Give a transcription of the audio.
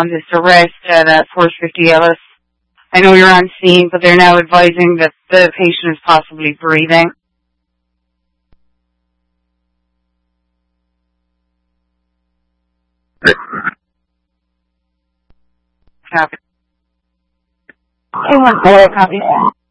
on this arrest at 450 Ellis. I know you're on scene, but they're now advising that the patient is possibly breathing. Copy. 214, copy.